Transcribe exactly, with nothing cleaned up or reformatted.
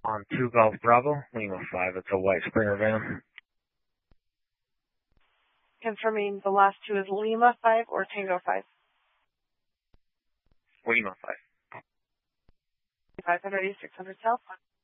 On two Golf Bravo, Lima five, it's a white Springer van. Confirming the last two is Lima five or Tango five? Lima five. five hundred, six hundred south.